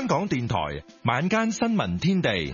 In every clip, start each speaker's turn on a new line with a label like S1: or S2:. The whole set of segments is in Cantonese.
S1: 港電台晚間新聞天地，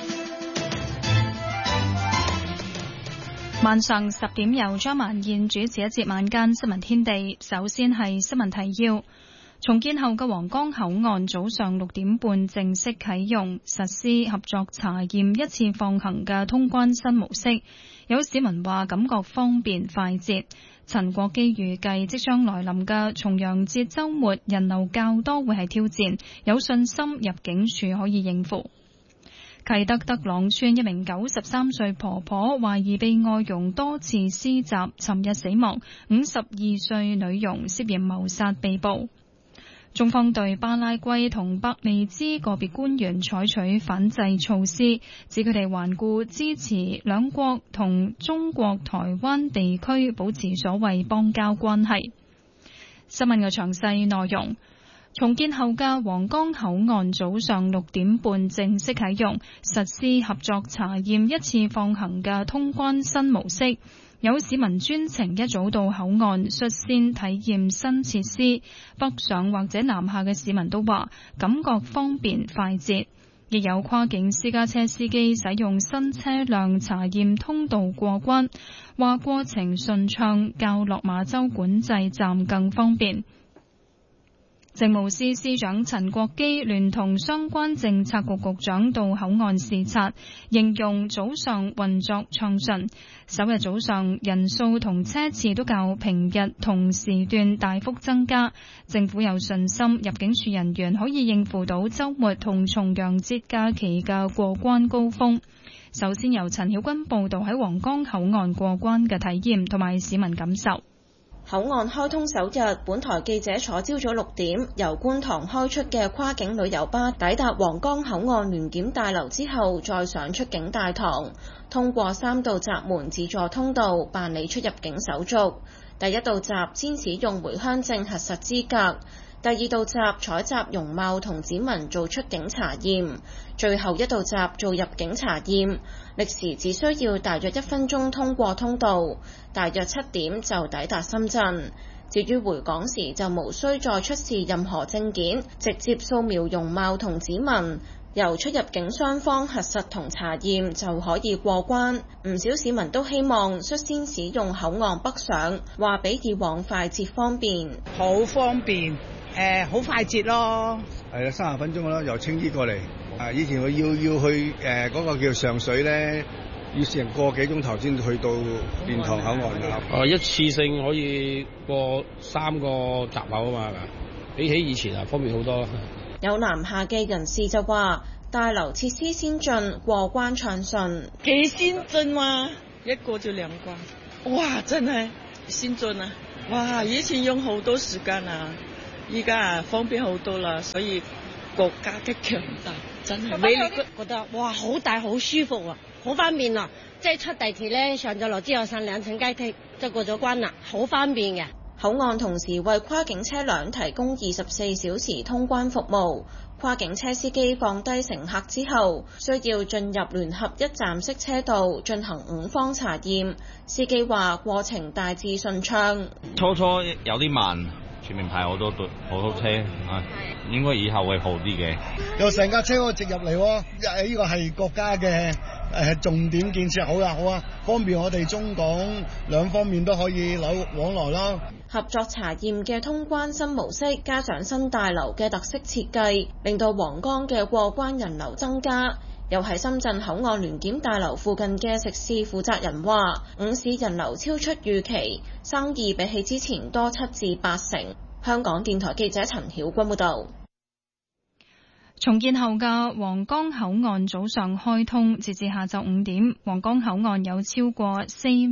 S2: 晚上10點由張曼燕主持一節晚間新聞天地。首先係新聞提要：重建後嘅皇崗口岸早上6點半正式啟用，實施合作查驗一次放行嘅通關新模式。有市民話感覺方便快捷。陳國基預計即將來臨嘅重陽節週末人流較多，會係挑戰，有信心入境處可以應付。啟德德朗村一名93歲婆婆懷疑被外傭多次施襲，尋日死亡。52歲女傭涉嫌謀殺被捕。中方對巴拉圭同伯利茲個別官員採取反制措施，指佢哋頑固支持兩國同中國台灣地區保持所謂邦交關係。新聞嘅詳細內容。重建後嘅皇崗口岸早上6點半正式啟用，實施合作查驗一次放行嘅通關新模式。有市民專程一早到口岸率先體驗新設施，北上或者南下嘅市民都話感覺方便快捷。亦有跨境私家車司機使用新車輛查驗通道過關，話過程順暢，較落馬洲管制站更方便。政務司司長陳國基聯同相關政策局局長到口岸視察，形容早上運作暢順。首日早上人數同車次都較平日同時段大幅增加，政府有信心入境處人員可以應付到週末同重陽節假期嘅過關高峰。首先由陳曉君報道喺皇崗口岸過關嘅體驗同埋市民感受。
S3: 口岸開通首日，本台記者坐朝早6點由觀塘開出嘅跨境旅遊巴抵達皇崗口岸聯檢大樓之後，再上出境大堂，通過3道閘門自助通道辦理出入境手續。第一道閘先使用回鄉證核實資格，第二道閘採集容貌同指紋做出境查驗，最後一道閘做入境查驗，歷時只需要大約1分鐘通過通道，大約7點就抵達深圳。至於回港時就無需再出示任何證件，直接掃描容貌同指紋，由出入境雙方核實同查驗就可以過關。唔少市民都希望率先使用口岸北上，話比以往快捷方便。
S4: 好方便，好快捷咯。
S5: 係啊，30分鐘啦，由青衣過嚟。以前我要去嗰個叫上水咧，要成個幾鐘頭先去到蓮塘口岸㗎。
S6: 一次性可以過3個閘口啊嘛，比起以前方便好多。
S3: 有南下嘅人士就話，大樓設施先進，過關暢順。
S4: 幾先進嘛，一個就2關，哇，真係先進啊！哇，以前用好多時間啊，依家方便好多啦，所以國家嘅強大真係美麗。
S7: 覺得哇，好大好舒服啊，好方便啊！即係出地鐵咧，上咗樓之後上2層階梯就過咗關啦，好方便嘅。
S3: 口岸同時為跨境車輛提供24小時通關服務，跨境車司機放低乘客之後，需要進入聯合一站式車道進行5方查驗。司機話過程大致順暢，
S8: 初有啲慢，全面排好多車啊，應該以後會好啲嘅。
S9: 有成架車可以直入嚟喎，呢個係國家嘅重點建設，好啊，方便我哋中港兩方面都可以往來啦。
S3: 合作查驗嘅通關新模式，加上新大樓嘅特色設計，令到皇崗嘅過關人流增加。又喺深圳口岸聯檢大樓附近嘅食肆負責人話，午市人流超出預期，生意比起之前多7至8成。香港電台記者陳曉君報道。
S2: 重建後嘅皇崗口岸早上開通，截至下晝5點，皇崗口岸有超過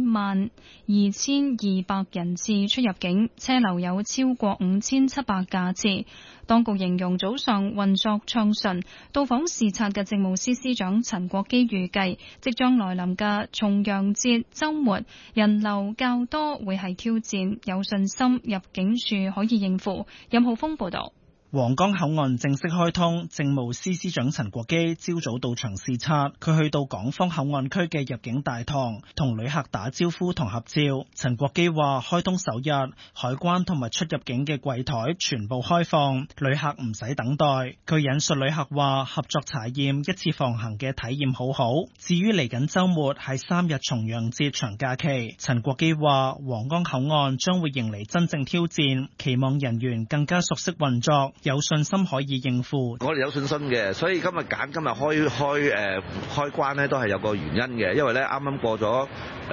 S2: 42,200人次出入境，車流有超過5700架次。當局形容早上運作暢順。到訪視察嘅政務司司長陳國基預計，即將來臨嘅重陽節週末人流較多，會係挑戰，有信心入境處可以應付。任浩峰報導。
S10: 皇崗口岸正式開通，政務司司長陳國基朝早到場視察，佢去到港方口岸區嘅入境大堂，同旅客打招呼同合照。陳國基話：開通首日，海關同埋出入境嘅櫃台全部開放，旅客唔使等待。佢引述旅客話：合作查驗一次放行嘅體驗好好。至於嚟緊週末係3日重陽節長假期，陳國基話：皇崗口岸將會迎嚟真正挑戰，期望人員更加熟悉運作。有信心可以應付，
S11: 我哋有信心嘅，所以今日開關咧都係有個原因嘅，因為咧啱啱過咗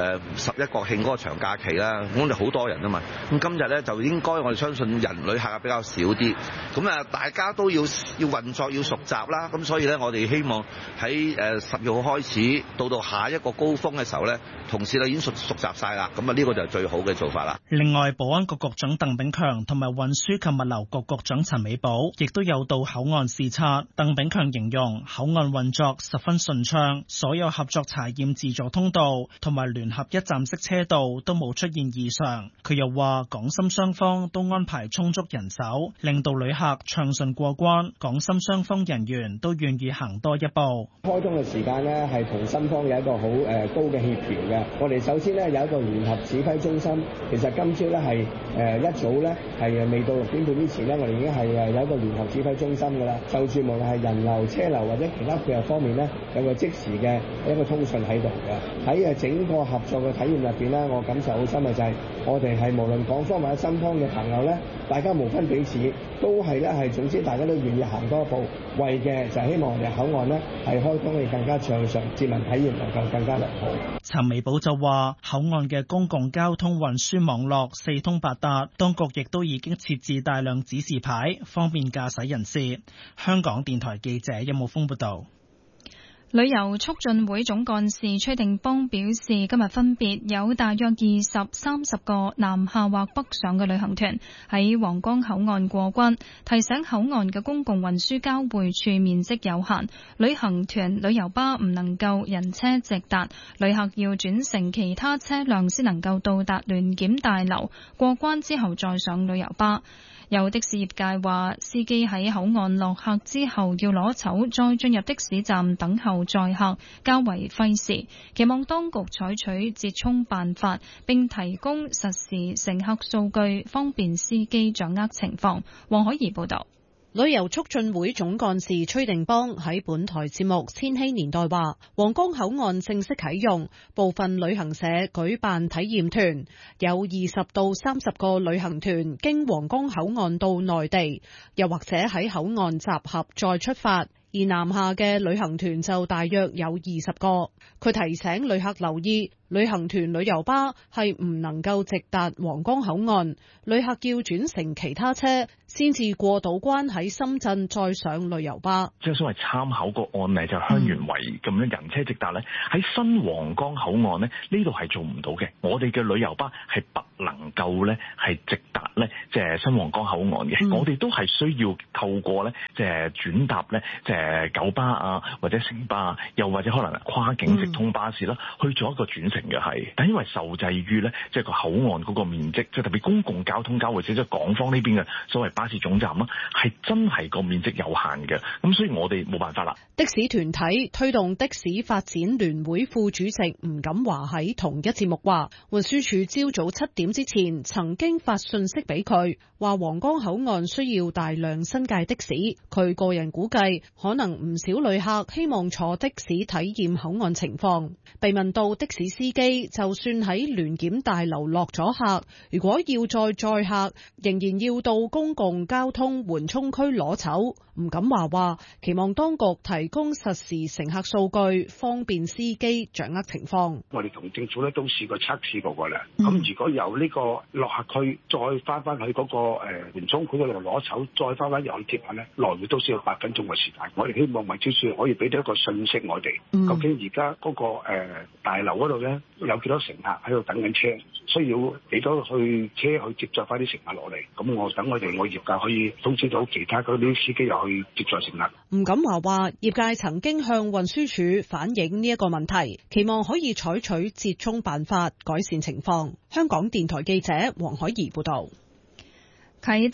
S11: 11國慶嗰個長假期啦，我哋好多人啊嘛，咁今日咧就應該我哋相信旅客比較少啲，咁啊大家都要運作要熟習啦，咁所以咧我哋希望喺10月號開始到下一個高峰嘅時候咧，同事咧已經熟習晒啦，咁啊呢個就係最好嘅做法啦。
S10: 另外，保安局局長鄧炳強同埋運輸及物流局局長陳美寶亦都有到口岸視察。鄧炳強形容口岸運作十分順暢，所有合作查驗自助通道同埋聯合一站式車道都冇出現異常。佢又話港深雙方都安排充足人手，令到旅客暢順過關，港深雙方人員都願意行多一步。
S12: 開通嘅時間呢係同深方有一個好高嘅協調嘅。我哋首先呢有一個聯合指揮中心，其實今朝呢係一早呢係未到6點半之前呢，我哋已經係有一個聯合指揮中心㗎啦。就住無論係人流、車流或者其他配合方面呢，有個即時嘅一個通訊喺度嘅。喺整個合作嘅體驗入邊呢，我感受好深嘅就係我哋係無論港方或者深方嘅朋友呢，大家無分彼此，都係咧係總之大家都願意行多一步，為嘅就係希望我哋口岸呢係開通嘅更加暢順，市民體驗能夠更加良好。
S10: 陳美寶就話：口岸嘅公共交通運輸網絡四通八達，當局亦都已經設置大量指示牌，方便駕駛人士。香港電台記者任慕峰報道。
S2: 旅遊促進會總幹事崔定邦表示，今日分別有大約20、30個南下或北上嘅旅行團喺皇崗口岸過關，提醒口岸嘅公共運輸交匯處面積有限，旅行團旅遊巴唔能夠人車直達，旅客要轉乘其他車輛先能夠到達聯檢大樓，過關之後再上旅遊巴。有的士業界話，司機喺口岸落客之後要攞籌，再進入的士站等候載客，較為費時。期望當局採取折衷辦法，並提供實時乘客數據，方便司機掌握情況。黃海怡報導。
S13: 旅遊促進會總幹事崔定邦喺本台節目《千禧年代》話，皇崗口岸正式啟用，部分旅行社舉辦體驗團，有20到30個旅行團經皇崗口岸到內地，又或者喺口岸集合再出發。而南下嘅旅行團就大約有20個。佢提醒旅客留意，旅行團旅遊巴係唔能夠直達皇崗口岸，旅客要轉乘其他車先至過到關，喺深圳再上旅遊巴。
S14: 即係所謂參考個案例就香園圍咁樣人車直達呢，喺新皇崗口岸呢度係做唔到嘅。我哋嘅旅遊巴係不能夠呢係直達呢即係新皇崗口岸嘅。我哋都係需要透過呢即係轉搭呢即係九巴啊或者城巴啊，又或者可能跨境直通巴士啦，去做一個轉乘嘅係。但因為受制於呢即係個口岸嗰個面積，即係特別公共交通交匯處，即係港方呢邊嘅所謂巴士總站啦，係真係個面積有限嘅，咁所以我哋冇辦法啦。
S13: 的士團體推動的士發展聯會副主席吳錦華喺同一節目話，運輸署朝早7點之前曾經發信息俾佢，話皇崗口岸需要大量新界的士。佢個人估計，可能唔少旅客希望坐的士體驗口岸情況。被問到的士司機就算喺聯檢大樓落咗客，如果要再載客，仍然要到公共交通緩衝區攞籌。吳錦華話，期望當局提供實時乘客數據，方便司機掌握情況。
S15: 我哋同政府咧都試過測試過㗎啦。咁如果由呢個落客區再翻返去嗰個緩衝區嗰度攞籌，再翻返入去貼下咧，來回都需要8分鐘嘅時間。我哋希望運輸署可以俾到一個信息我哋，究竟而家嗰個大樓嗰度咧有幾多乘客喺度等緊車，需要幾多去車去接載翻啲乘客落嚟。咁我等我業界可以通知到其他嗰啲司機又去接載乘客。
S13: 吳錦華話，業界曾經向運輸署反映呢一個問題，期望可以採取折衷辦法改善情況。香港電台記者黃海怡報道。
S2: 啟德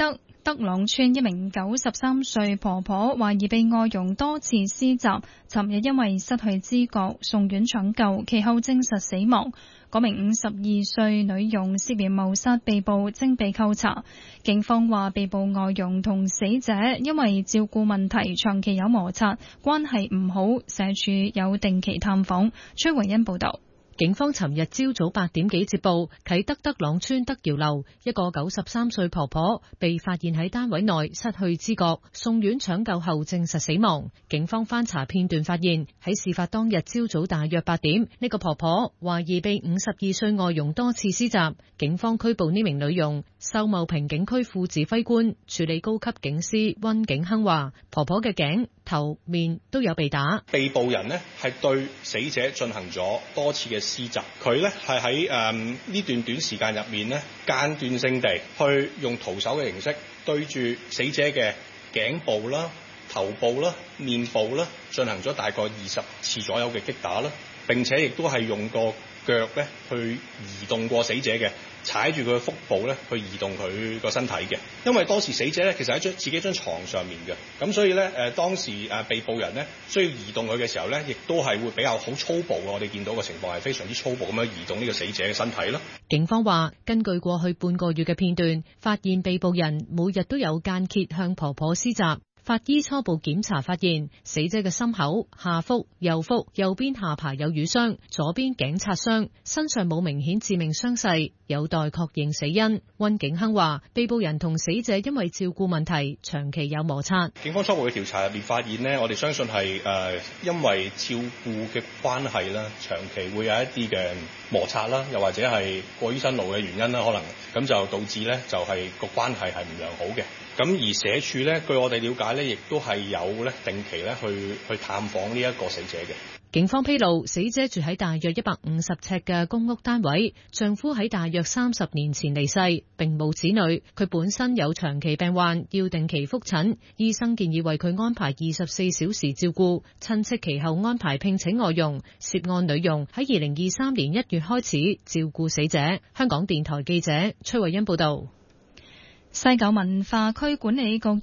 S2: 德朗村一名93歲婆婆懷疑被外傭多次施襲，尋日因為失去知覺送院搶救，其後證實死亡。嗰名52歲女傭涉嫌謀殺被捕，正被扣查。警方話被捕外傭同死者因為照顧問題長期有摩擦，關係唔好，社署有定期探訪。崔維恩報道。
S16: 警方尋日朝早8點幾接報，啟德德朗村德堯樓一個93歲婆婆被發現喺單位內失去知覺，送院搶救後證實死亡。警方翻查片段發現，喺事發當日朝早大約8點，呢個婆婆懷疑被52歲外傭多次施襲。警方拘捕呢名女傭。秀茂坪警區副指揮官、處理高級警司溫景亨話，婆婆嘅頸、頭、面都有被打。
S17: 被捕人呢係對死者進行咗多次嘅施襲，佢呢係喺呢段短時間入面呢間斷性地去用徒手嘅形式對住死者嘅頸部啦、頭部啦、面部啦進行咗大概20次左右嘅擊打啦，並且亦都係用個腳咧去移動過死者嘅，踩住佢嘅腹部咧去移動佢個身體嘅。因為當時死者咧其實喺自己張床上面嘅，咁所以咧當時被捕人咧需要移動佢嘅時候咧，亦都係會比較好粗暴嘅。我哋見到嘅情況係非常之粗暴咁樣移動呢個死者嘅身體咯。
S16: 警方話，根據過去半個月嘅片段，發現被捕人每日都有間歇向婆婆施襲。法醫初步檢查發現，死者嘅心口、下腹、右腹、右邊下巴有瘀傷，左邊頸擦傷，身上冇明顯致命傷勢，有待確認死因。溫景亨話，被捕人同死者因為照顧問題長期有摩擦。
S17: 警方初步嘅調查入面發現呢，我哋相信係因為照顧嘅關係啦，長期會有一啲嘅摩擦啦，又或者係過於辛勞嘅原因啦，可能咁就導致呢就係個關係係唔良好嘅。咁而社署呢，據我哋了解呢，亦都係有呢定期呢去探訪呢一個死者嘅。
S16: 警方披露，死者住喺大約150尺嘅公屋單位，丈夫喺大約30年前離世，並無子女。佢本身有長期病患，要定期覆診，醫生建議為佢安排24小時照顧。親戚其後安排聘請外傭，涉案女傭喺2023年1月開始照顧死者。香港電台記者崔慧欣報道。
S2: 西九文化區管理局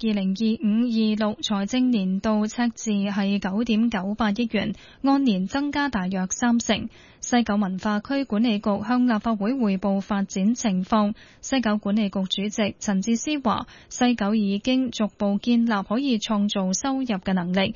S2: 2025-26財政年度赤字係9.98億元，按年增加大約30%。西九文化區管理局向立法會匯報發展情況。西九管理局主席陳智思話，西九已經逐步建立可以創造收入嘅能力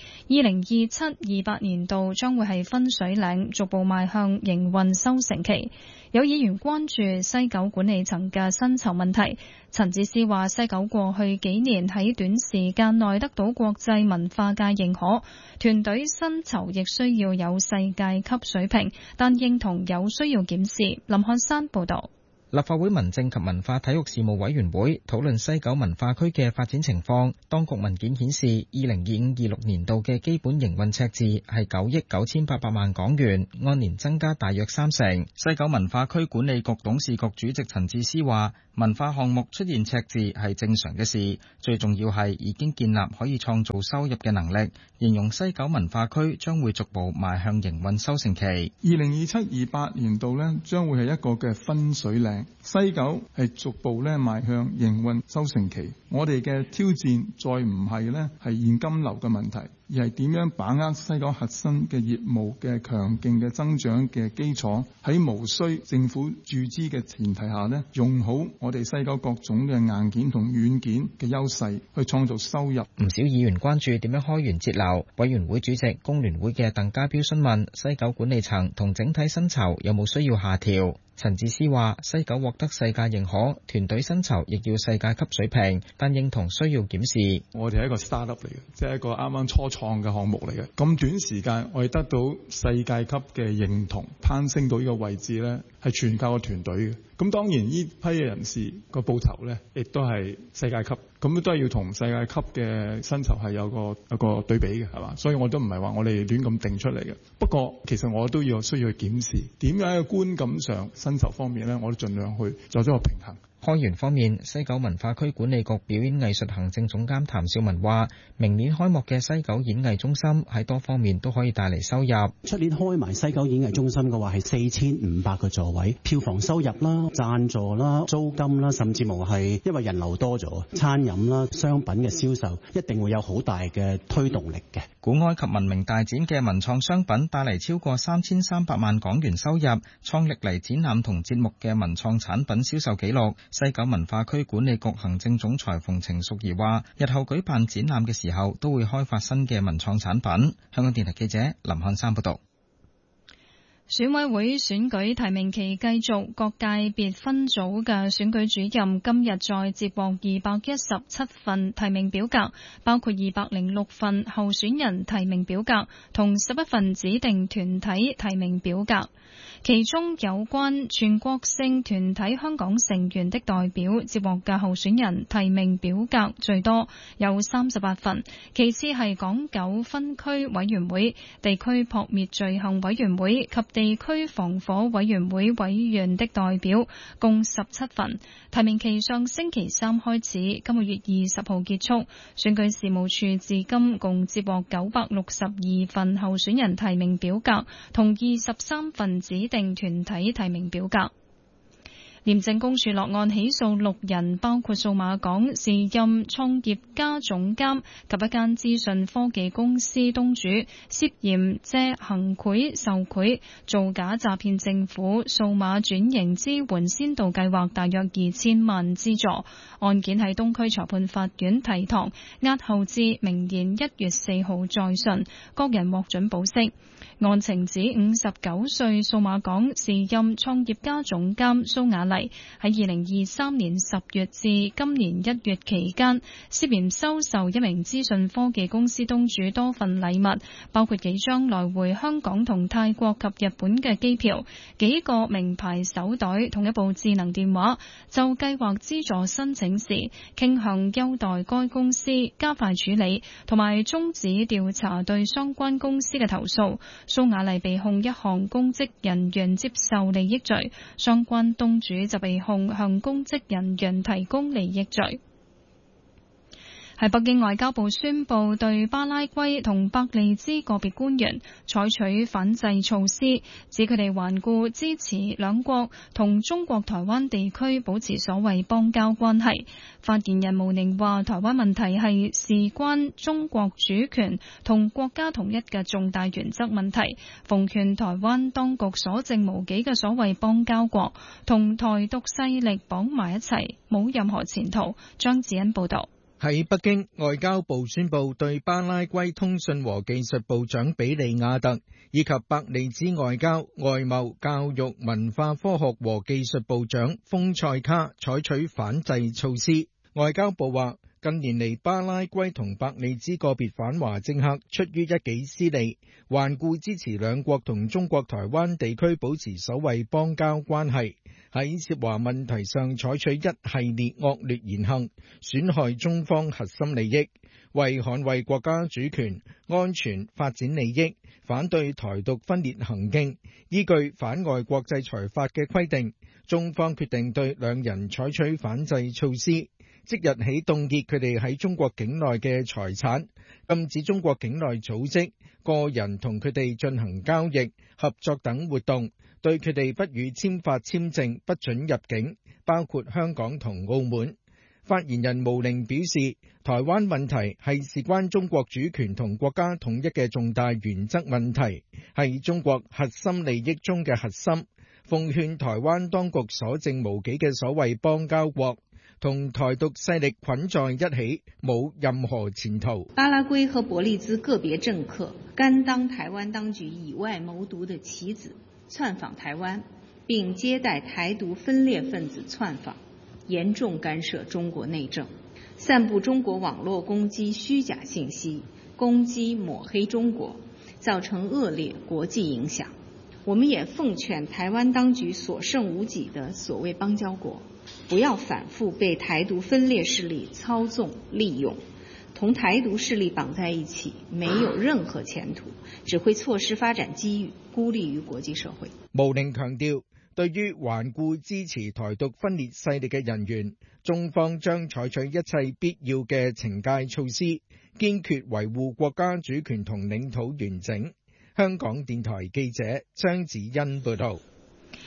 S2: ，2027-28年度將會係分水嶺，逐步邁向營運收成期。有議員關注西九管理層嘅薪酬問題。陳智思話，西九過去幾年喺短時間內得到國際文化界認可，團隊薪酬亦需要有世界級水平，但認同有需要檢視。林漢山報道。
S18: 立法會民政及文化體育事務委員會討論西九文化區嘅發展情況。當局文件顯示，2025-26年度嘅基本營運赤字係9億9800萬港元，按年增加大約30%。西九文化區管理局董事局主席陳智思話，文化項目出現赤字係正常嘅事，最重要係已經建立可以創造收入嘅能力。形容西九文化區將會逐步邁向營運收成期。
S19: 2027-28年度呢將會係一個嘅分水嶺。西九係逐步咧邁向營運收成期，我哋嘅挑戰再唔係咧係現金流嘅問題，而係點樣把握西九核心嘅業務嘅強勁嘅增長嘅基礎，喺無需政府注資嘅前提下咧，用好我哋西九各種嘅硬件同軟件嘅優勢，去創造收入。
S18: 唔少議員關注點樣開源節流，委員會主席工聯會嘅鄧家彪詢問西九管理層同整體薪酬有冇需要下調。陳智思話，西九獲得世界認可，團隊薪酬亦要世界級水平，但認同需要檢視。
S19: 我哋係一個 startup 嚟嘅，即係一個啱啱初創嘅項目嚟嘅。咁短時間我哋得到世界級嘅認同，攀升到呢個位置呢，係全靠個團隊嘅。咁當然呢批人士個報酬呢，亦都係世界級，咁都係要同世界級嘅薪酬係有個對比嘅，係嘛？所以我都唔係話我哋亂咁定出嚟嘅。不過其實我都需要去檢視點樣喺觀感上薪酬方面呢，我都盡量去做咗個平衡。
S18: 開源方面，西九文化區管理局表演藝術行政總監譚少文話，明年開幕嘅西九演藝中心喺多方面都可以帶嚟收入。
S20: 出年開埋西九演藝中心嘅話係4500個座位，票房收入啦、贊助啦、租金啦，甚至乎係因為人流多咗，餐飲啦、商品嘅銷售一定會有好大嘅推動力嘅。
S18: 古埃及文明大展嘅文創商品帶嚟超過3300萬港元收入，創歷嚟展覽同節目嘅文創產品銷售紀錄。西九文化區管理局行政總裁馮程淑儀話，日後舉辦展覽嘅時候都會開發新嘅文創產品。香港電台記者林漢山報道。
S2: 選委會選舉提名期繼續，各界別分組嘅選舉主任今日再接獲217份提名表格，包括206份候選人提名表格同11份指定團體提名表格。其中有關全國性團體香港成員的代表接獲嘅候選人提名表格最多，有38份，其次係港九分區委員會、地區撲滅罪行委員會及地區防火委員會委員的代表，共17份。提名期上星期三開始，今個月20號結束。選舉事務處至今共接獲962份候選人提名表格，同23份指定團體提名表格。廉政公署落案起訴6人，包括數碼港時任創業家總監及一間資訊科技公司東主，涉嫌借行賄受賄、造假詐騙政府數碼轉型支援先導計劃大約2000萬資助。案件喺東區裁判法院提堂，押後至明年1月4號再訊，各人獲准保釋。案情指59歲數碼港時任創業家總監蘇雅麗喺2023年10月至今年1月期間，涉嫌收受一名資訊科技公司東主多份禮物，包括幾張來回香港同泰國及日本嘅機票、幾個名牌手袋同一部智能電話。就計劃資助申請時，傾向優待該公司，加快處理同埋終止調查對相關公司嘅投訴。蘇雅麗被控一項公職人員接受利益罪，相關東主就被控向公職人員提供利益罪。喺北京，外交部宣布對巴拉圭同伯利茲個別官員採取反制措施，指佢哋頑固支持兩國同中國台灣地區保持所謂邦交關係。發言人毛寧話，台灣問題係事關中國主權同國家統一嘅重大原則問題，奉勸台灣當局所剩無幾嘅所謂邦交國同台獨勢力綁埋一齊，冇任何前途。張子欣報道。
S21: 喺北京，外交部宣布對巴拉圭通訊和技術部長比利亞特以及伯利茲外交、外貿、教育、文化科學和技術部長豐塞卡採取反制措施。外交部話，近年嚟巴拉圭同伯利茲個別反華政客出於一己私利，頑固支持兩國同中國台灣地區保持所謂邦交關係，喺涉華問題上採取一系列惡劣言行，損害中方核心利益，為捍衛國家主權、安全、發展利益，反對台獨分裂行徑。依據反外國制裁法嘅規定，中方決定對兩人採取反制措施，即日起凍結佢哋喺中國境內嘅財產，禁止中國境內組織、個人同佢哋進行交易、合作等活動，對佢哋不予簽發簽證，不准入境，包括香港同澳門。發言人毛寧表示，台灣問題係事關中國主權同國家統一嘅重大原則問題，係中國核心利益中嘅核心，奉勸台灣當局所剩無幾嘅所謂邦交國同台獨勢力捆在一起，冇任何前途。
S22: 巴拉圭和伯利茲個別政客甘當台灣當局以外謀獨的棋子，竄訪台灣，並接待台獨分裂分子竄訪，嚴重干涉中國內政，散布中國網絡攻擊虛假信息，攻擊抹黑中國，造成惡劣國際影響。我們也奉勸台灣當局所剩無幾的所謂邦交國，不要反覆被台獨分裂勢力操縱利用，同台獨勢力綁在一起，沒有任何前途，只會錯失發展機遇，孤立於國際社會。
S21: 毛寧強調，對於頑固支持台獨分裂勢力嘅人員，中方將採取一切必要嘅懲戒措施，堅決維護國家主權同領土完整。香港電台記者張子欣報道。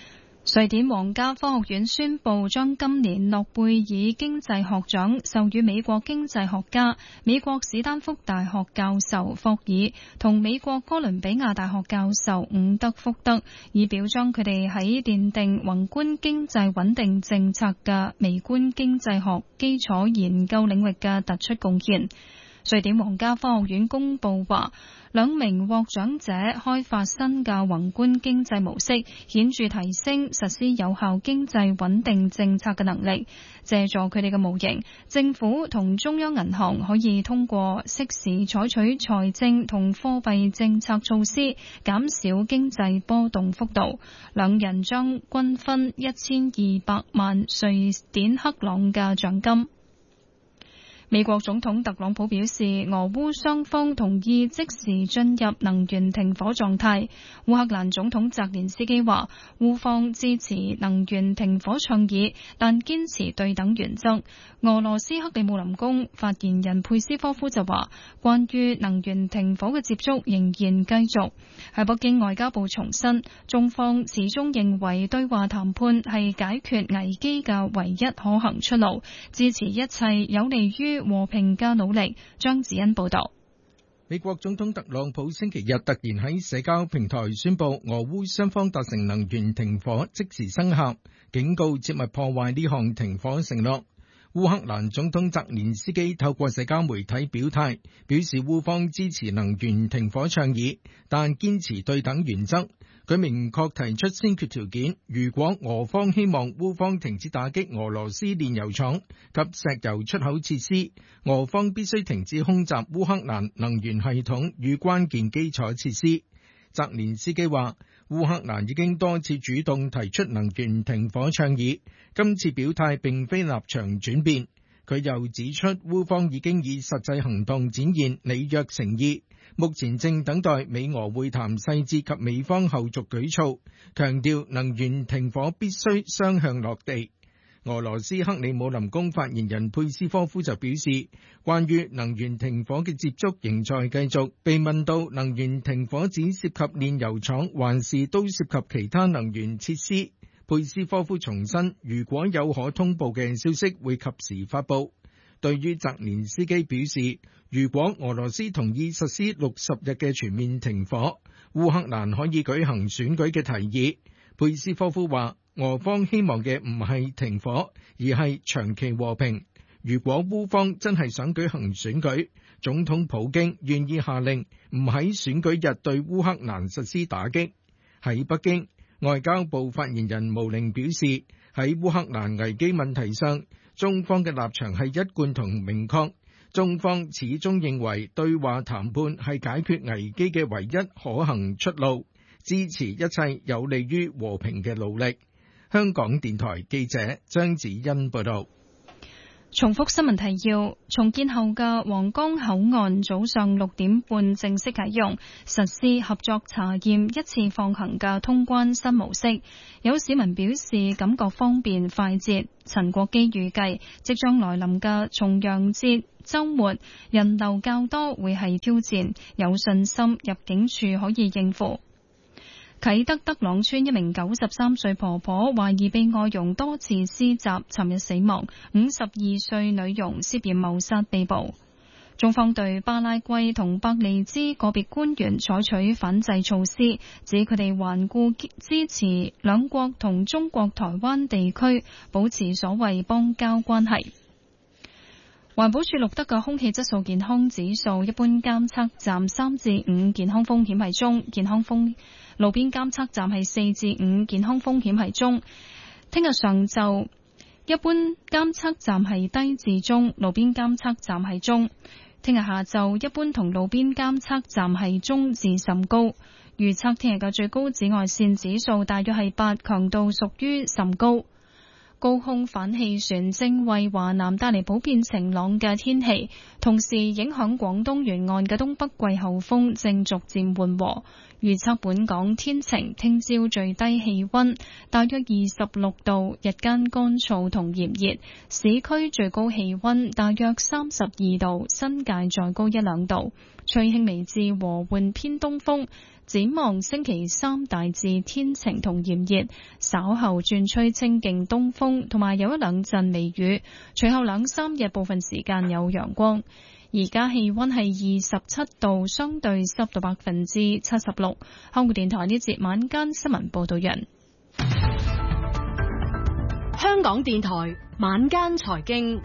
S2: 瑞典皇家科學院宣布將今年諾貝爾經濟學獎授予美國經濟學家、美國史丹福大學教授霍爾同美國哥倫比亞大學教授伍德福德，以表彰佢哋喺奠定宏觀經濟穩定政策嘅微觀經濟學基礎研究領域嘅突出貢獻。瑞典皇家科學院公佈話，兩名獲獎者開發新嘅宏觀經濟模式，顯著提升實施有效經濟穩定政策嘅能力。借助佢哋嘅模型，政府同中央銀行可以通過適時採取財政同貨幣政策措施，減少經濟波動幅度。兩人將均分1200萬瑞典克朗嘅獎金。美國總統特朗普表示，俄烏雙方同意即時進入能源停火狀態。烏克蘭總統澤連斯基話，烏方支持能源停火倡議，但堅持對等原則。俄羅斯克里姆林宮發言人佩斯科夫就話，關於能源停火嘅接觸仍然繼續。喺北京，外交部重申，中方始終認為對話談判係解決危機嘅唯一可行出路，支持一切有利於和平嘅努力。張子欣報道。
S21: 美國總統特朗普星期日突然喺社交平台宣布，俄烏雙方達成能源停火即時生效，警告切勿破壞呢項停火承諾。烏克蘭總統澤連斯基透過社交媒體表態，表示烏方支持能源停火倡議，但堅持對等原則。佢明確提出先決條件，如果俄方希望烏方停止打擊俄羅斯煉油廠及石油出口設施，俄方必須停止空襲烏克蘭能源系統與關鍵基礎設施。澤連斯基話，烏克蘭已經多次主動提出能源停火倡議，今次表態並非立場轉變。佢又指出，烏方已經以實際行動展現履約誠意，目前正等待美俄會談細節及美方後續舉措，強調能源停火必須雙向落地。俄羅斯克里姆林宮發言人佩斯科夫就表示，關於能源停火嘅接觸仍在繼續。被問到能源停火只涉及煉油廠，還是都涉及其他能源設施，佩斯科夫重申，如果有可通報嘅消息會及時發佈。對於澤連斯基表示，如果俄羅斯同意實施60日嘅全面停火，烏克蘭可以舉行選舉嘅提議，佩斯科夫話，俄方希望嘅唔係停火，而係長期和平。如果烏方真係想舉行選舉，總統普京願意下令唔喺選舉日對烏克蘭實施打擊。喺北京，外交部發言人毛寧表示，喺烏克蘭危機問題上，中方嘅立場係一貫同明確，中方始終認為對話談判係解決危機嘅唯一可行出路，支持一切有利於和平嘅努力。香港電台記者張子欣報道。
S2: 重複新聞提要：重建後嘅皇崗口岸早上6點半正式啟用，實施合作查驗一次放行嘅通關新模式。有市民表示感覺方便快捷。陳國基預計即將來臨嘅重陽節週末人流較多，會係挑戰，有信心入境處可以應付。啟德德朗村一名93歲婆婆懷疑被外傭多次施襲，尋日死亡。52歲女傭涉嫌謀殺被捕。中方對巴拉圭同伯利茲個別官員採取反制措施，指佢哋頑固支持兩國同中國台灣地區保持所謂邦交關係。環保署錄得嘅空氣質素健康指數，一般監測站3至5，健康風險係中；路邊監測站係4至5，健康風險係中。聽日上晝一般監測站係低至中，路邊監測站係中。聽日下晝一般同路邊監測站係中至甚高。預測聽日嘅最高紫外線指數大約係8，強度屬於甚高。高空反氣旋正為華南帶嚟普遍晴朗嘅天氣，同時影響廣東沿岸嘅東北季候風正逐漸緩和。預測本港天晴，聽朝最低氣溫大約26度，日間乾燥同炎熱，市區最高氣溫大約32度，新界再高1-2度，吹輕微至和緩偏東風。 展望星期三大致天晴同炎熱，稍後轉吹清勁東風，同埋有一兩陣微雨。隨後兩三日部分時間有陽光。而家氣溫係27度，相對濕度76%。香港電台呢節晚間新聞報道完。
S13: 香港電台晚間財經。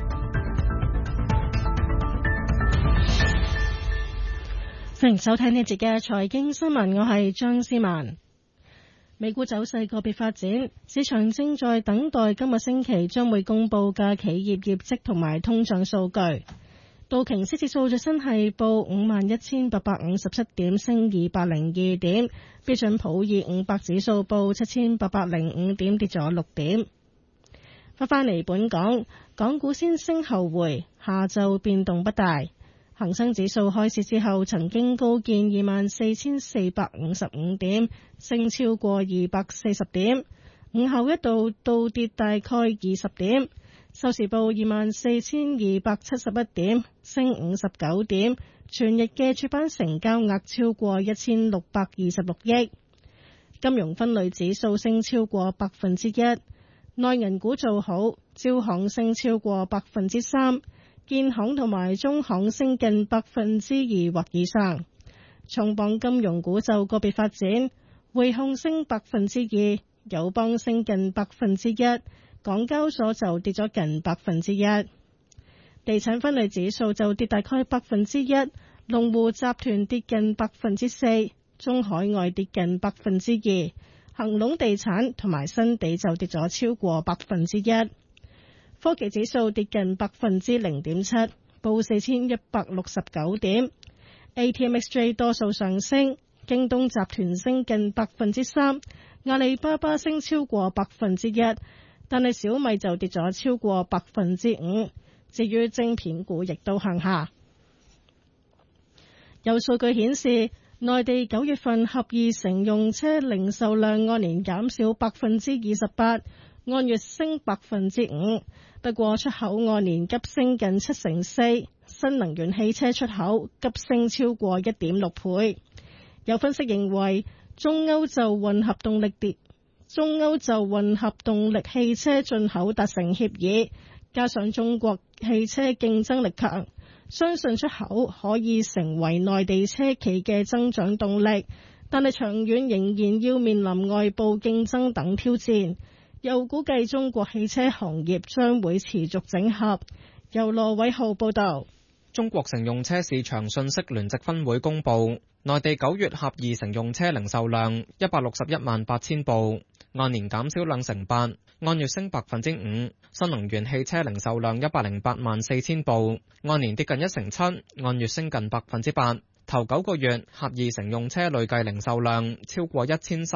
S13: 歡迎收聽呢節嘅財經新聞，我係張思文。美股走勢個別發展，市場正在等待今個星期將會公布嘅企業業績同埋通脹數據。道瓊斯指數最新係報51,857點，升202點；標準普爾500指數報7,805點，跌咗6點。返嚟本港，港股先升後回，下晝變動不大。恒生指數開市之後曾經高見24,455點，升超過240點，午後一度倒跌大概20點，收市報24,271點，升59點，全日嘅主板成交額超過1,626億。金融分類指數升超過1%，內銀股做好，招行升超過3%。建行同埋中行升近2%或以上，重磅金融股就個別發展，匯控升2%，友邦升近1%，港交所就跌咗近1%。地產分類指數就跌大概1%，龍湖集團跌近4%，中海外跌近2%，恒隆地產同埋新地就跌咗超過1%。科技指數跌近0.7%，報4,169點。ATMXJ 多數上升，京東集團升近3%，阿里巴巴升超過1%，但係小米就跌咗超過5%。至於晶片股亦都向下。有數據顯示，內地9月份合二乘用車零售量按年減少28%，按月升5%。不過出口按年急升近4%，新能源汽車出口急升超過1.6倍。有分析認為，中歐就混合動力汽車進口達成協議，加上中國汽車競爭力強，相信出口可以成為內地車企嘅增長動力，但係長遠仍然要面臨外部競爭等挑戰。又估計中國汽車行業將會持續整合。由羅偉浩報導。
S1: 中國乘用車市場信息聯席分會公佈，內地9月合二乘用車零售量161萬8千部，按年減少2%，按月升5%。新能源汽車零售量108萬4千部，按年跌近1%7，按月升近8%。頭9個月合二乘用車累計零售量超過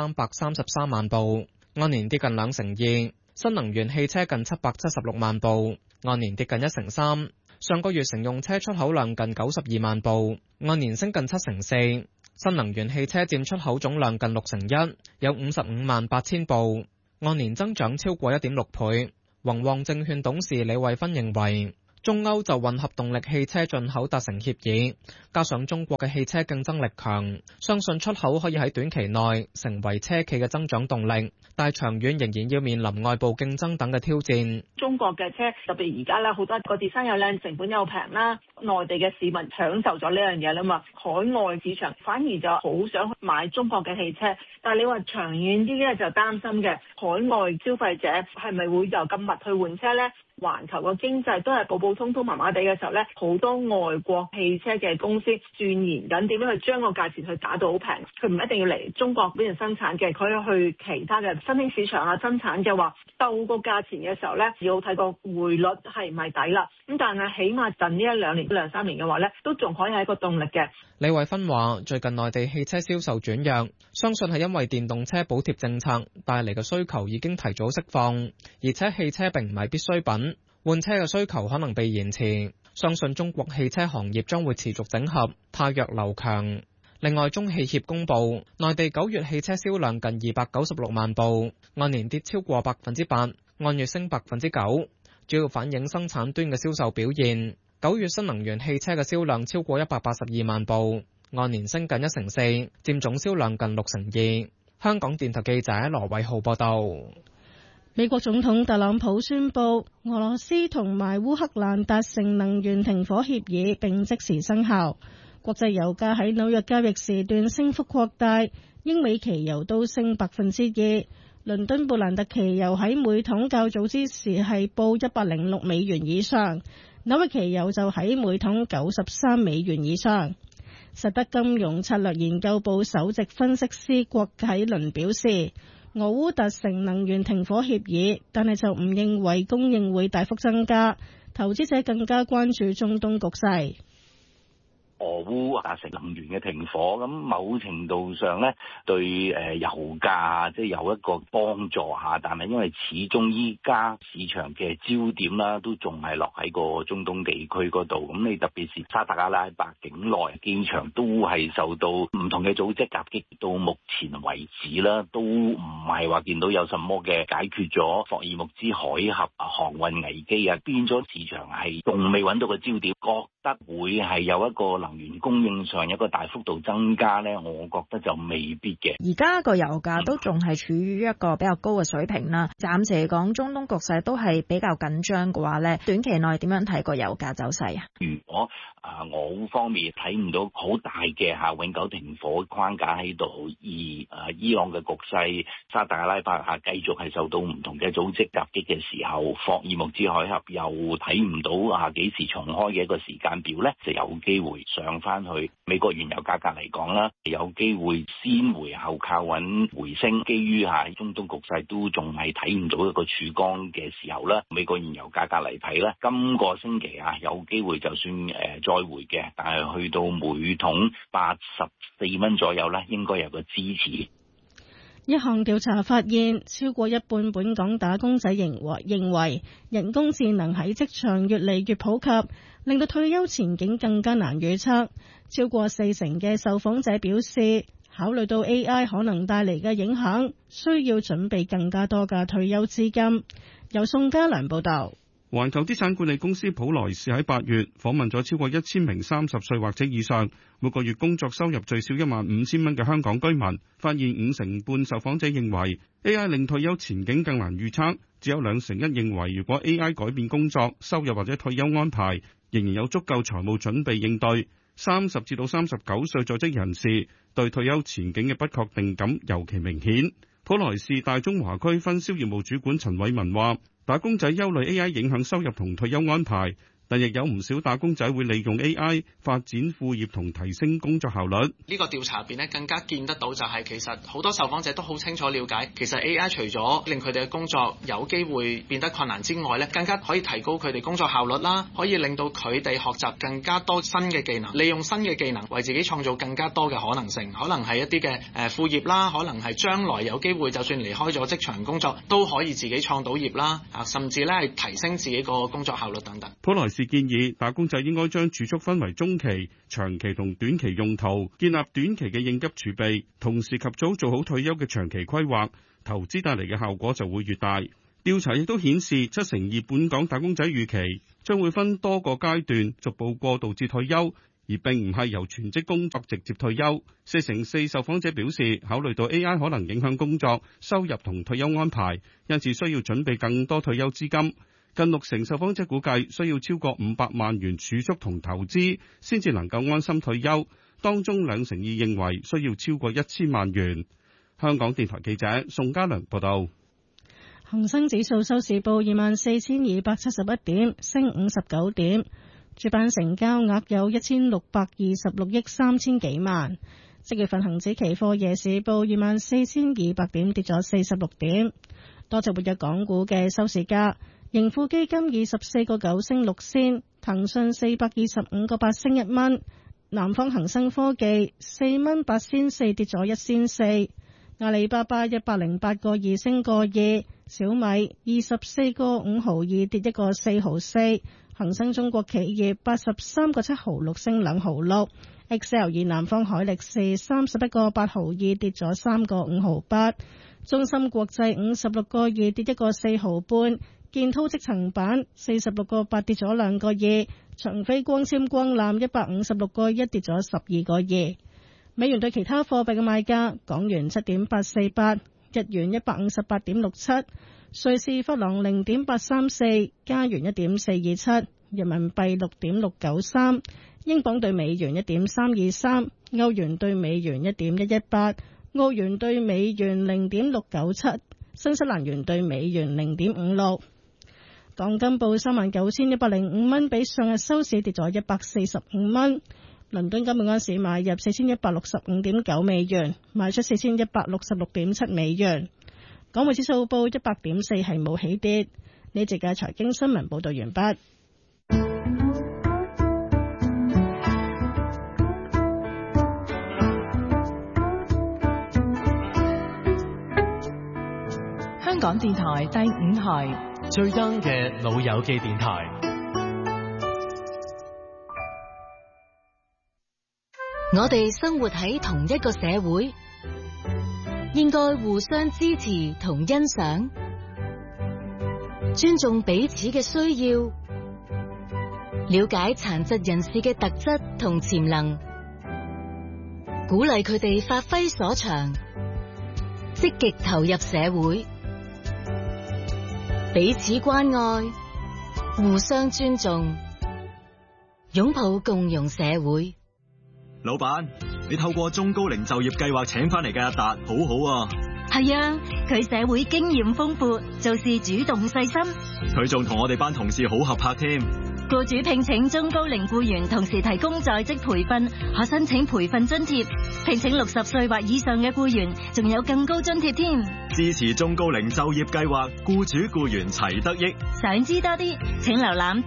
S1: 1333萬部，按年跌近2%2，新能源汽車近776萬部，按年跌近1%3。上個月乘用車出口量近92萬部，按年升近7%4。新能源汽車佔出口總量近61%，有55萬8千部，按年增長超過1.6倍。宏旺證券董事李慧芬認為，中歐就混合動力汽車進口達成協議，加上中國嘅汽車競爭力強，相信出口可以喺短期內成為車企嘅增長動力，但係長遠仍然要面臨外部競爭等嘅挑戰。
S5: 中國嘅車特別而家咧，好多個自身又靚，成本又平啦，內地嘅市民享受咗呢樣嘢啦嘛，海外市場反而就好想買中國嘅汽車，但係你話長遠啲咧就擔心嘅，海外消費者係咪會就咁密去換車呢？環球嘅經濟都係普普通通麻麻地嘅時候呢，好多外國汽車嘅公司鑽研緊點樣去將個價錢去打到好平，佢唔一定要嚟中國呢邊生產嘅，佢去其他嘅新興市場啊生產嘅話，鬥個價錢嘅時候呢，只好睇個匯率係唔係抵啦。咁但係起碼近呢1-2年、2-3年嘅話呢，都仲可以係一個動力嘅。
S1: 李慧芬話：最近內地汽車銷售轉弱，相信係因為電動車補貼政策帶嚟嘅需求已經提早釋放，而且汽車並唔係必需品，換車嘅需求可能被延遲。相信中國汽車行業將會持續整合，汰弱留強。另外，中汽協公佈，內地9月汽車銷量近296萬部，按年跌超過8%，按月升9%，主要反映生產端嘅銷售表現。9月新能源汽車嘅銷量超過182萬部， 按年升近1.4%，佔總銷量近2%。香港電台記者羅偉浩報道。
S4: 美國總統特朗普宣布，俄羅斯同埋烏克蘭達成能源停火協議，並即時生效。國際油價喺紐約交易時段升幅擴大，英美期油都升2%。倫敦布蘭特期油喺每桶較早之時係報106美元以上，紐約期油就喺每桶93美元以上。實德金融策略研究部首席分析師郭啟倫表示，俄烏達成能源停火協議，但係就唔認為供應會大幅增加，投資者更加關注中東局勢。
S6: 俄烏達成能源嘅停火，咁某程度上咧對油價即係有一個幫助下，但係因為始終依家市場嘅焦點啦，都仲係落喺個中東地區嗰度。咁你特別是沙特阿拉伯境內機場都係受到唔同嘅組織襲擊，到目前為止啦，都唔係話見到有什麼嘅解決咗霍爾木茲海峽航運危機啊，變咗市場係仲未揾到個焦點，覺得會係有一個能源供應上有一個大幅度增加呢，我覺得就未必嘅。
S23: 而家個油價都仲係處於一個比較高嘅水平啦。暫時嚟講，中東局勢都係比較緊張嘅話呢，短期內點樣睇個油價走勢啊？
S6: 如果俄烏方面睇唔到好大嘅永久停火框架喺度，而伊朗嘅局勢、沙特阿拉伯繼續係受到唔同嘅組織襲擊嘅時候，霍爾木茲海峽又睇唔到幾時重開嘅一個時間表呢，就有機會上翻去。美國原油價格嚟講啦，有機會先回後靠穩回升。基於中東局勢都仲係睇唔到一個曙光嘅時候啦，美國原油價格嚟睇咧，今個星期有機會就算再回嘅，但係去到每桶84蚊左右咧，應該有個支持。
S4: 一項調查發現，超過一半本港打工仔認為人工智能喺職場越嚟越普及，令到退休前景更加難預測。超過40%嘅受訪者表示，考慮到 AI 可能帶嚟嘅影響，需要準備更加多嘅退休資金。由宋家良報道。
S24: 環球資產管理公司普萊士喺8月訪問咗超過1000名30歲或者以上，每個月工作收入最少15000蚊嘅香港居民，發現5成半受訪者認為 AI 令退休前景更難預測，只有2成1認為如果 AI 改變工作、收入或者退休安排，仍然有足夠財務準備應對。30至到39歲在職人士對退休前景嘅不確定感尤其明顯。普萊士大中華區分銷業務主管陳偉文話，打工仔憂慮 AI 影響收入同退休安排，但亦有唔少打工仔會利用 AI 發展副業同提升工作效率。
S25: 呢個調查入邊咧，更加見得到就係其實好多受訪者都好清楚了解，其實 AI 除咗令佢哋嘅工作有機會變得困難之外咧，更加可以提高佢哋工作效率啦，可以令到佢哋學習更加多新嘅技能，利用新嘅技能為自己創造更加多嘅可能性，可能係一啲嘅副業啦，可能係將來有機會就算離開咗職場工作都可以自己創到業啦，甚至咧係提升自己個工作效率等等。
S24: 普萊士建議打工仔應該將儲蓄分為中期、長期同短期用途，建立短期嘅應急儲備，同時及早做好退休嘅長期規劃，投資帶嚟嘅效果就會越大。調查亦都顯示，72%本港打工仔預期將會分多個階段逐步過渡至退休，而並唔係由全職工作直接退休。4%受訪者表示，考慮到 AI 可能影響工作、收入同退休安排，因此需要準備更多退休資金。近60%受訪者估計需要超過500萬元儲蓄同投資，先至能夠安心退休。當中2成2認為需要超過1000萬元。香港電台記者宋家良報道。
S4: 恒生指數收市報24,271點，升59點。主板成交額有1626億3000幾萬。即月份恒指期貨夜市報24,200點，跌咗46點。多隻活躍港股嘅收市價。盈富基金24個9升6仙，騰訊425個8升1蚊，南方恒生科技4蚊8仙4跌咗1仙4，阿里巴巴108個2升個2，小米24個5毫2跌1個4毫4，恒生中國企業83個7毫6升2毫6，XL 以南方海力士31個8毫2跌咗3個5毫8，中芯國際56個2跌1個4毫半。 建滔積層板46個8跌咗2個2，長飛光纖光纜156個1跌咗12個2。美元對其他貨幣嘅賣價：港元7.848，日元158.67，瑞士法郎0.834，加元1.427，人民幣6.693，英鎊對美元1.323，歐元對美元1.118，澳元對美元0.697，新西蘭元對美元0.56。港金報39,105蚊，比上日收市跌咗145蚊。倫敦金每盎司買入4,165.9美元，賣出4,166.7美元。港匯指數報100.4，係冇起跌。呢節嘅財經新聞報道完畢。
S3: 香港電台第5台
S7: 最 young 嘅老友記電台。
S8: 我哋生活喺同一個社會，應該互相支持同欣賞，尊重彼此嘅需要，了解殘疾人士嘅特質同潛能，鼓勵佢哋發揮所長，積極投入社會，彼此關愛，互相尊重，擁抱共融社會。
S9: 老闆，你透過中高齡就業計劃請翻嚟嘅阿達，好好啊。
S11: 係啊，佢社會經驗豐富，做事主動細心。
S9: 佢仲同我哋班同事好合拍添。
S11: 僱主聘請中高齡僱員，同時提供在職培訓，可申請培訓津貼。聘請60歲或以上嘅僱員，仲有更高津貼添。
S9: 支持中高齡就業計劃，僱主僱員齊得益。
S11: 想知多啲，請瀏覽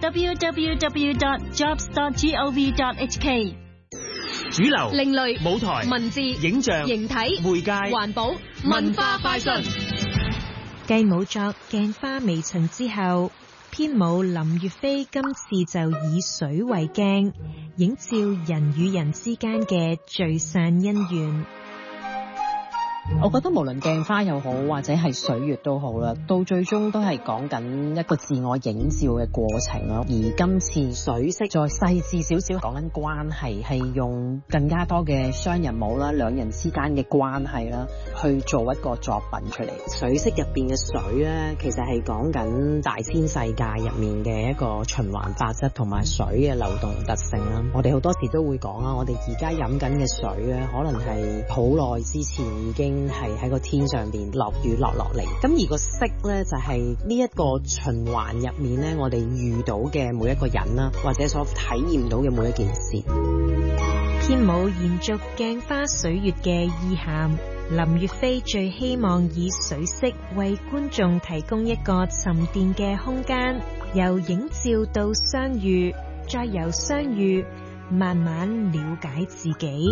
S11: www.jobs.gov.hk。
S7: 主流、
S3: 另類、
S7: 舞台、
S3: 文字、
S7: 影像、
S3: 形體、
S7: 媒介、
S3: 環保、文化快訊。
S26: 繼舞作鏡花微塵之後，編舞林月飛今次就以水為鏡，映照人與人之間嘅聚散姻緣。
S27: 我覺得無論鏡花又好，或者係水月都好啦，到最終都係講緊一個自我映照嘅過程咯。而今次水色再細緻少少，講緊關係，係用更加多嘅雙人舞啦，兩人之間嘅關係啦，去做一個作品出嚟。水色入邊嘅水咧，其實係講緊大千世界入面嘅一個循環法則同埋水嘅流動特性啦。我哋好多時都會講啦，我哋而家飲緊嘅水咧，可能係好耐之前已經係喺個天上邊落雨落嚟，咁而個色咧就係呢一個循環入面咧，我哋遇到嘅每一個人啦，或者所體驗到嘅每一件事。
S26: 編舞延續鏡花水月嘅意涵，林月飛最希望以水色為觀眾提供一個沉澱嘅空間，由映照到相遇，再由相遇慢慢了解自己。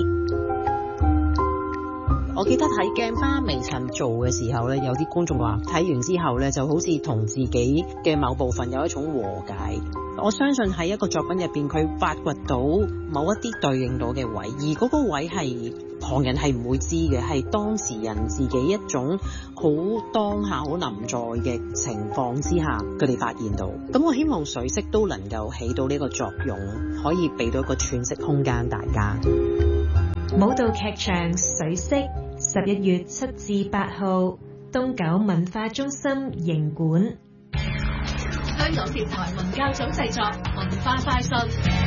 S27: 我記得喺鏡花微塵做嘅時候咧，有啲觀眾話睇完之後咧，就好似同自己嘅某部分有一種和解。我相信喺一個作品入邊，佢發掘到某一啲對應到嘅位，而嗰個位係旁人係唔會知嘅，係當事人自己一種好當下好臨在嘅情況之下，佢哋發現到。咁我希望水色都能夠起到呢個作用，可以俾到一個喘息空間大家。
S26: 舞蹈劇場水色11月7至8號，東九文化中心營館。
S3: 香港電台文教組製作文化快訊。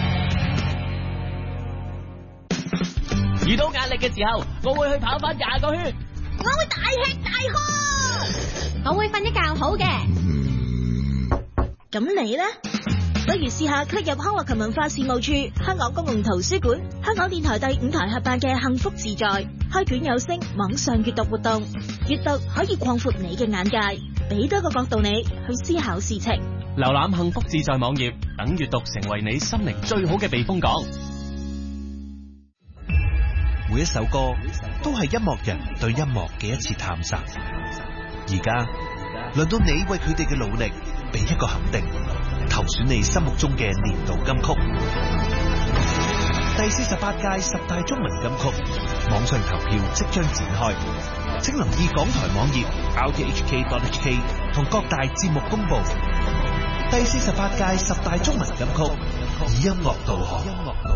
S28: 遇到壓力嘅時候，我會去跑翻20個圈。
S29: 我會大吃大喝。我會瞓一覺好嘅。咁你呢？不如試下 click 入康樂及文化事務處、香港公共圖書館、香港電台第5台合辦嘅幸福自在開卷有聲網上閱讀活動。閱讀可以擴闊你嘅眼界，俾多個角度你去思考事情。
S28: 瀏覽幸福自在網頁，等閱讀成為你心靈最好嘅避風港。
S30: 每一首歌都係音樂人對音樂嘅一次探索。而家輪到你為佢哋嘅努力俾一個肯定，投選你心目中嘅年度金曲。第48屆10大中文金曲網上投票即將展開，請留意港台網頁 rthk.hk 同各大節目公佈。 第48屆10大中文金曲，以音樂導航。